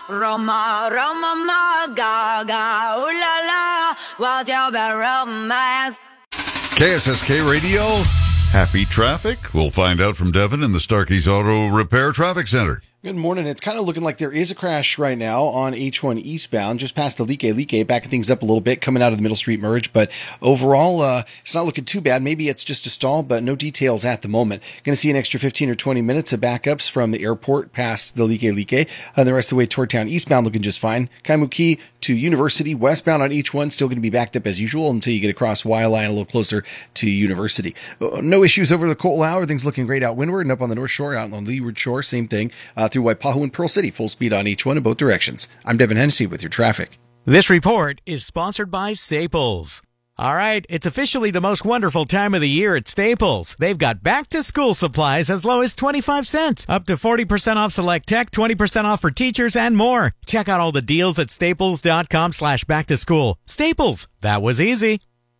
Roma, Roma, ma, ga, ooh la la, what's your romance? KSSK Radio, happy traffic. We'll find out from Devin in the Starkey's Auto Repair Traffic Center. Good morning. It's kind of looking like there is a crash right now on H1 eastbound, just past the Lique, backing things up a little bit, coming out of the Middle Street merge. But overall, it's not looking too bad. Maybe it's just a stall, but no details at the moment. Going to see an extra 15 or 20 minutes of backups from the airport past the Lique. The rest of the way toward town eastbound looking just fine. Kaimuki to University westbound on H1 still going to be backed up as usual until you get across Y line a little closer to University. No issues over the Ko'olau. Everything's looking great out windward and up on the North Shore, out on Leeward Shore, same thing. Through Waipahu and Pearl City, full speed on H1 in both directions. I'm Devin Hennessy with your traffic. This report is sponsored by Staples. All right, it's officially the most wonderful time of the year at Staples. They've got back-to-school supplies as low as 25 cents, up to 40% off select tech, 20% off for teachers, and more. Check out all the deals at staples.com/back-to-school. Staples, that was easy.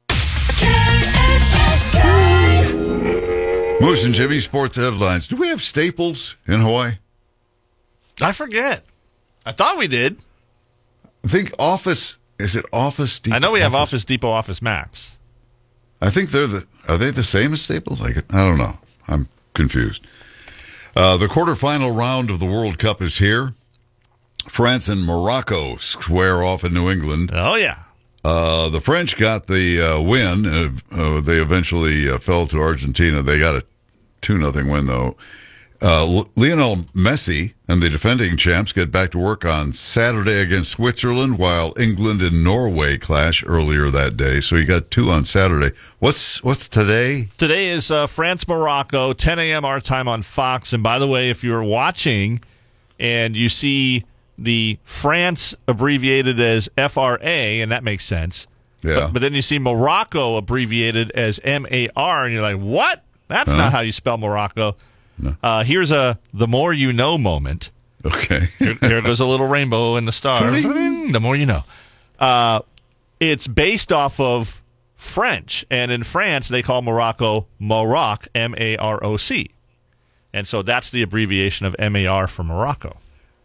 Moose and Jimmy, sports headlines. Do we have Staples in Hawaii? I forget. I thought we did. I think Office... Is it Office Depot? I know we have Office Depot, Office Max. I think are they the same as Staples? I don't know. I'm confused. The quarterfinal round of the World Cup is here. France and Morocco square off in New England. Oh, yeah. The French got the win. They eventually fell to Argentina. They got a 2-0 win, though. Lionel Messi and the defending champs get back to work on Saturday against Switzerland, while England and Norway clash earlier that day. So you got 2 on Saturday. What's today? Today is France-Morocco, 10 a.m. our time on Fox. And by the way, if you're watching and you see the France abbreviated as FRA, and that makes sense. Yeah. But then you see Morocco abbreviated as MAR, and you're like, what? That's not how you spell Morocco. No. Here's the more you know moment. Okay. Here goes a little rainbow in the star. The more you know. It's based off of French, and in France they call Morocco Maroc, M-A-R-O-C. And so that's the abbreviation of MAR for Morocco.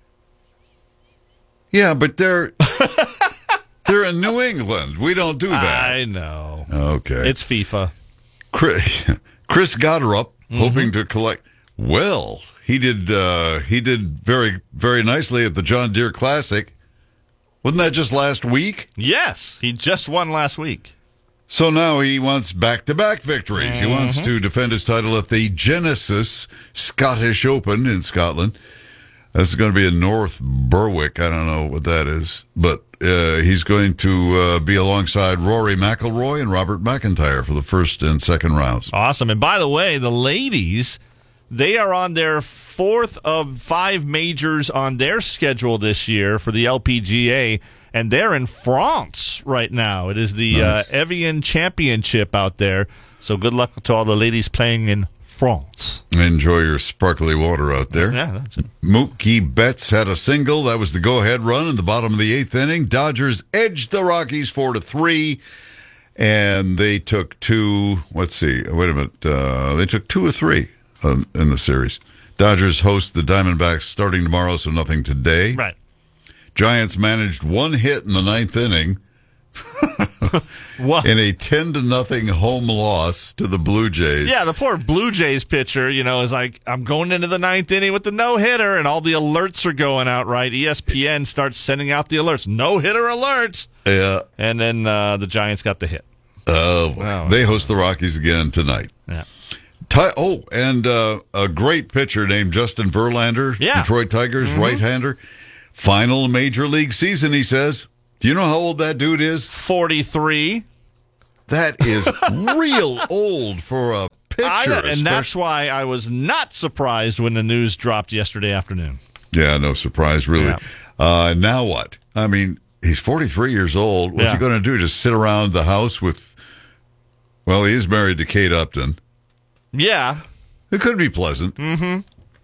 Yeah, but they're in New England. We don't do that. I know. Okay. It's FIFA. Chris Goddard hoping to collect. Well, he did very, very nicely at the John Deere Classic. Wasn't that just last week? Yes, he just won last week. So now he wants back-to-back victories. He wants to defend his title at the Genesis Scottish Open in Scotland. This is going to be in North Berwick. I don't know what that is. But he's going to be alongside Rory McIlroy and Robert McIntyre for the first and second rounds. Awesome. And by the way, the ladies, they are on their 4th of 5 majors on their schedule this year for the LPGA, and they're in France right now. It is the Evian Championship out there. So good luck to all the ladies playing in France. Enjoy your sparkly water out there. Yeah, that's it. Mookie Betts had a single. That was the go-ahead run in the bottom of the 8th inning. Dodgers edged the Rockies 4-3, and they took 2. Let's see. Wait a minute. They took 2 or 3 in the series. Dodgers host the Diamondbacks starting tomorrow, so nothing today. Right. Giants managed 1 hit in the 9th inning. What? In a 10-0 home loss to the Blue Jays. Yeah, the poor Blue Jays pitcher, is like, I'm going into the 9th inning with the no-hitter, and all the alerts are going out, right? ESPN starts sending out the alerts. No-hitter alerts. Yeah. And then the Giants got the hit. They host the Rockies again tonight. Yeah. And a great pitcher named Justin Verlander, Detroit Tigers, right-hander. Final major league season, he says. Do you know how old that dude is? 43. That is real old for a pitcher. And that's why I was not surprised when the news dropped yesterday afternoon. Yeah, no surprise, really. Yeah. Now what? I mean, he's 43 years old. What's he going to do? Just sit around the house with... Well, he is married to Kate Upton. Yeah. It could be pleasant. Mm-hmm.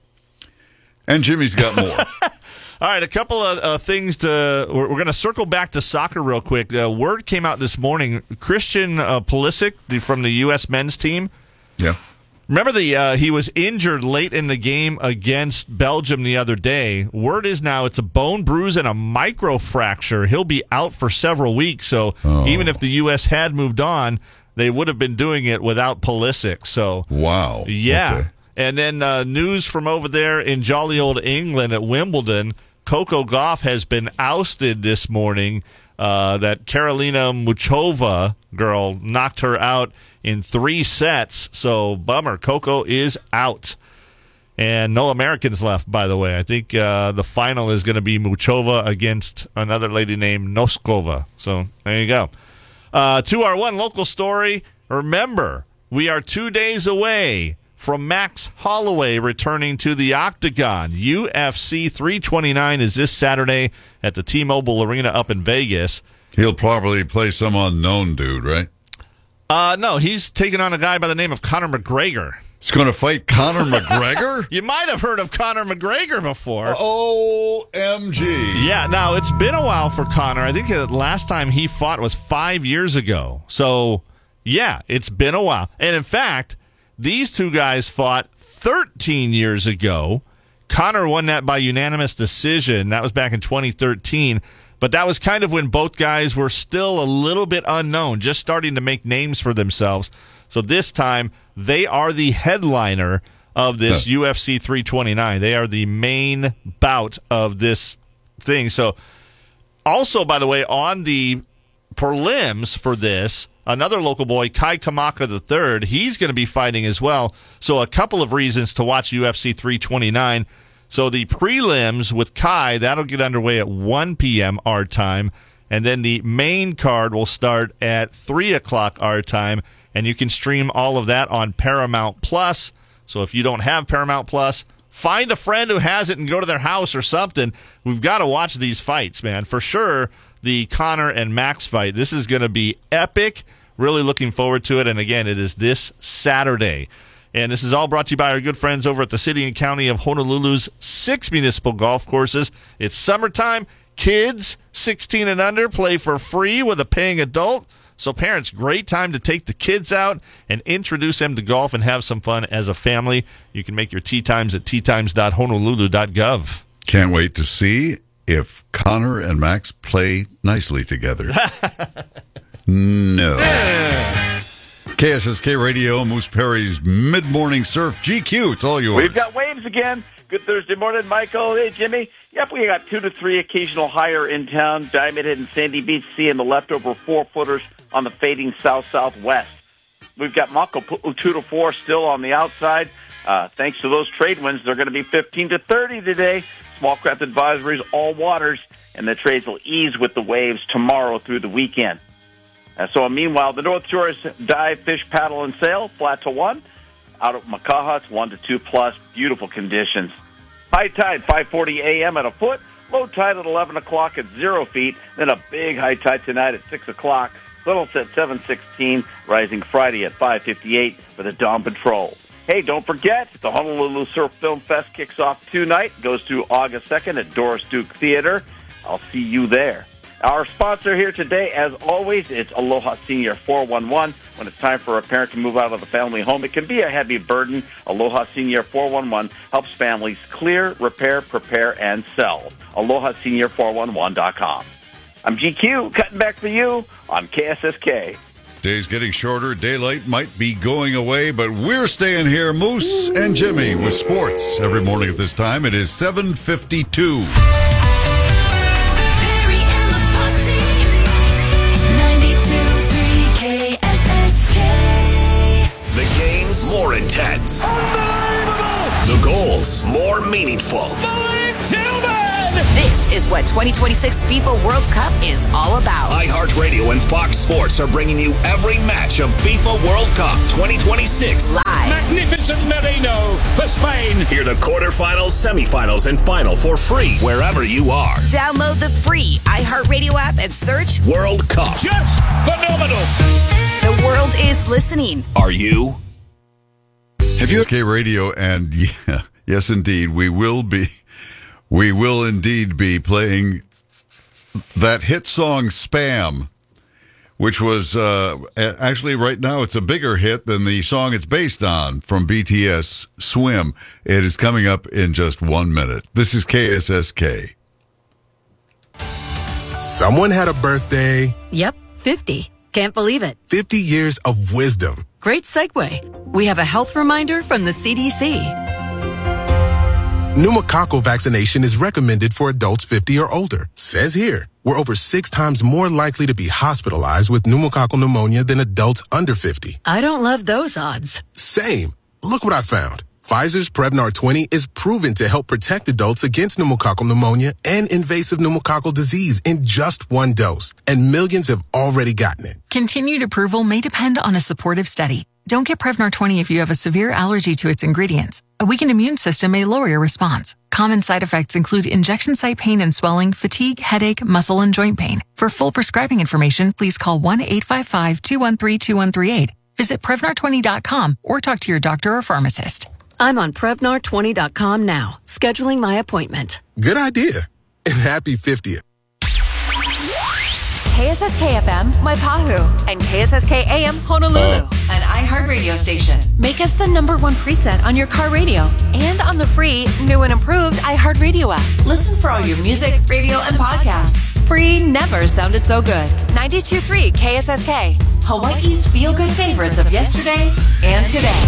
And Jimmy's got more. All right, a couple of things we're going to circle back to soccer real quick. Word came out this morning. Christian Pulisic from the U.S. men's team. Yeah. Remember he was injured late in the game against Belgium the other day. Word is now it's a bone bruise and a microfracture. He'll be out for several weeks. So even if the U.S. had moved on, they would have been doing it without Pulisic. So wow. Yeah. Okay. And then news from over there in jolly old England at Wimbledon. Coco Gauff has been ousted this morning. That Karolina Muchova girl knocked her out in 3 sets. So, bummer. Coco is out. And no Americans left, by the way. I think the final is going to be Muchova against another lady named Noskova. So, there you go. To our one local story, remember, we are 2 days away from Max Holloway returning to the Octagon. UFC 329 is this Saturday at the T-Mobile Arena up in Vegas. He'll probably play some unknown dude, right? No, he's taking on a guy by the name of Conor McGregor. He's going to fight Conor McGregor? You might have heard of Conor McGregor before. OMG. Yeah, now it's been a while for Conor. I think the last time he fought was 5 years ago. So, yeah, it's been a while. And in fact, these two guys fought 13 years ago. Conor won that by unanimous decision. That was back in 2013. But that was kind of when both guys were still a little bit unknown, just starting to make names for themselves. So this time, they are the headliner of this UFC 329. They are the main bout of this thing. So also, by the way, on the prelims for this, another local boy, Kai Kamaka III, he's going to be fighting as well. So a couple of reasons to watch UFC 329. So the prelims with Kai, that'll get underway at 1 p.m. our time. And then the main card will start at 3 o'clock our time. And you can stream all of that on Paramount Plus. So if you don't have Paramount Plus, find a friend who has it and go to their house or something. We've got to watch these fights, man. For sure, the Conor and Max fight, this is going to be epic. Really looking forward to it. And again, it is this Saturday. And this is all brought to you by our good friends over at the City and County of Honolulu's 6 municipal golf courses. It's summertime. Kids 16 and under play for free with a paying adult. So parents, great time to take the kids out and introduce them to golf and have some fun as a family. You can make your tee times at teatimes.honolulu.gov. Can't wait to see if Conor and Max play nicely together. No. KSSK Radio, Moose Perry's Mid-Morning Surf. GQ, it's all yours. We've got waves again. Good Thursday morning, Michael. Hey, Jimmy. Yep, we got 2 to 3 occasional higher in town. Diamond Head and Sandy Beach seeing the leftover 4-footers on the fading south-southwest. We've got Makapu'u 2 to 4 still on the outside. Thanks to those trade winds, they're going to be 15 to 30 today. Small craft advisories, all waters, and the trades will ease with the waves tomorrow through the weekend. Meanwhile, the North Shores dive, fish, paddle, and sail, flat to 1. Out at Makaha, it's 1 to 2 plus. Beautiful conditions. High tide, 5:40 a.m. at a foot. Low tide at 11 o'clock at 0 feet. Then a big high tide tonight at 6 o'clock. Little's at 7:16, rising Friday at 5:58 for the Dawn Patrol. Hey, don't forget, the Honolulu Surf Film Fest kicks off tonight. Goes through August 2nd at Doris Duke Theater. I'll see you there. Our sponsor here today, as always, it's Aloha Senior 411. When it's time for a parent to move out of the family home, it can be a heavy burden. Aloha Senior 411 helps families clear, repair, prepare, and sell. AlohaSenior411.com. I'm GQ, cutting back for you on KSSK. Day's getting shorter. Daylight might be going away, but we're staying here, Moose and Jimmy, with sports every morning at this time. It is 7:52. More intense. The goals more meaningful. This is what 2026 FIFA World Cup is all about. iHeartRadio and Fox Sports are bringing you every match of FIFA World Cup 2026 live. Magnificent Merino for Spain. Hear the quarterfinals, semifinals, and final for free wherever you are. Download the free iHeartRadio app and search World Cup. Just phenomenal. The world is listening. Are you? Have you KSSK Radio? And yeah, yes, indeed, we will indeed be playing that hit song "Spam" which was actually right now it's a bigger hit than the song it's based on from BTS, Swim. It is coming up in just 1 minute. This is KSSK. Someone had a birthday. Yep, 50. Can't believe it. 50 years of wisdom. Great segue. We have a health reminder from the CDC. Pneumococcal vaccination is recommended for adults 50 or older. Says here, we're over 6 times more likely to be hospitalized with pneumococcal pneumonia than adults under 50. I don't love those odds. Same. Look what I found. Pfizer's Prevnar 20 is proven to help protect adults against pneumococcal pneumonia and invasive pneumococcal disease in just 1 dose. And millions have already gotten it. Continued approval may depend on a supportive study. Don't get Prevnar 20 if you have a severe allergy to its ingredients. A weakened immune system may lower your response. Common side effects include injection site pain and swelling, fatigue, headache, muscle, and joint pain. For full prescribing information, please call 1-855-213-2138. Visit Prevnar20.com or talk to your doctor or pharmacist. I'm on Prevnar20.com now, scheduling my appointment. Good idea. And happy 50th. KSSK FM, Waipahu, and KSSK AM, Honolulu, an iHeartRadio station. Make us the #1 preset on your car radio and on the free, new and improved iHeartRadio app. Listen for all your music, radio, and podcasts. Free never sounded so good. 92.3 KSSK, Hawaii's feel-good favorites of yesterday and today.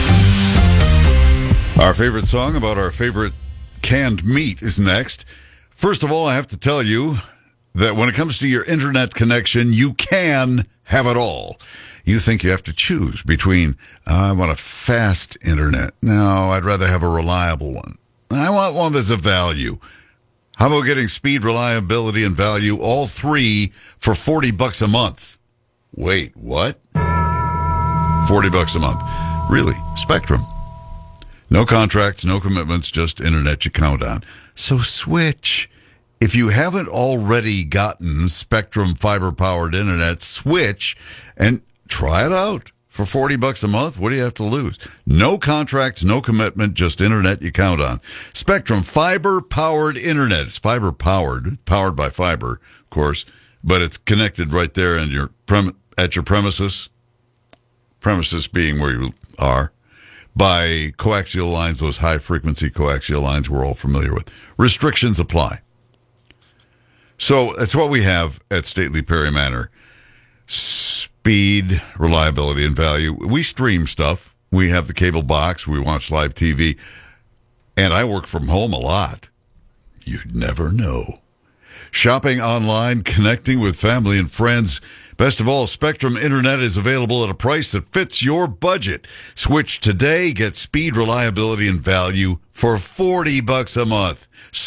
Our favorite song about our favorite canned meat is next. First of all, I have to tell you that when it comes to your internet connection, you can have it all. You think you have to choose between, I want a fast internet. No, I'd rather have a reliable one. I want one that's of value. How about getting speed, reliability, and value, all three for $40 a month? Wait, what? $40 a month. Really? Spectrum. No contracts, no commitments, just internet you count on. So switch. If you haven't already gotten Spectrum fiber-powered internet, switch and try it out for $40 a month. What do you have to lose? No contracts, no commitment, just internet you count on. Spectrum fiber-powered internet. It's fiber-powered, powered by fiber, of course, but it's connected right there in your at your premises. Premises being where you are. By coaxial lines, those high-frequency coaxial lines we're all familiar with. Restrictions apply. So that's what we have at Stately Perry Manor. Speed, reliability, and value. We stream stuff. We have the cable box. We watch live TV. And I work from home a lot. You'd never know. Shopping online, connecting with family and friends. Best of all, Spectrum Internet is available at a price that fits your budget. Switch today. Get speed, reliability, and value for $40 a month.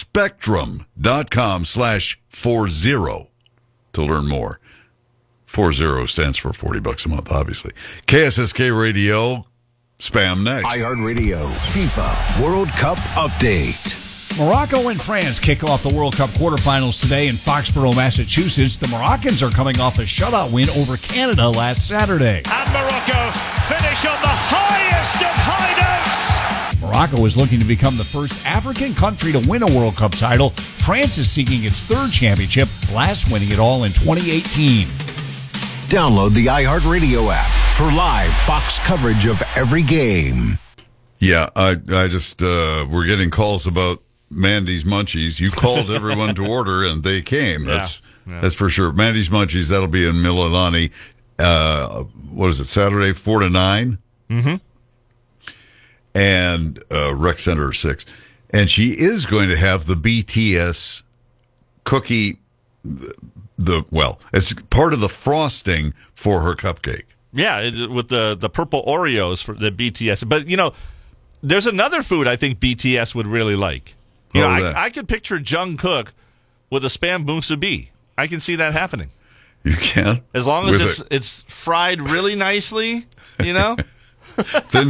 Spectrum.com/40 to learn more. 40 stands for $40 a month, obviously. KSSK Radio, spam next. iHeartRadio FIFA World Cup Update. Morocco and France kick off the World Cup quarterfinals today in Foxborough, Massachusetts. The Moroccans are coming off a shutout win over Canada last Saturday. And Morocco finish on the highest of high notes. Morocco is looking to become the first African country to win a World Cup title. France is seeking its third championship, last winning it all in 2018. Download the iHeartRadio app for live Fox coverage of every game. Yeah, I just, we're getting calls about Mandy's Munchies. You called everyone to order, and they came. That's for sure. Mandy's Munchies, that'll be in Mililani. What is it, Saturday, 4 to 9? Mm-hmm. And Rec Center 6. And she is going to have the BTS cookie, it's part of the frosting for her cupcake. Yeah, with the purple Oreos for the BTS. But, there's another food I think BTS would really like. I could picture Jungkook with a spam musubi. I can see that happening. You can? As long as it's fried really nicely, Thin